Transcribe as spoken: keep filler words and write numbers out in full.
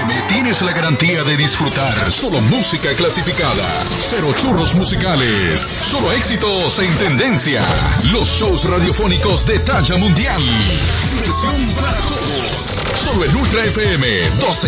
M tienes la garantía de disfrutar solo música clasificada, cero churros musicales, solo éxitos en tendencia, los shows radiofónicos de talla mundial, diversión para todos, solo en Ultra F M doce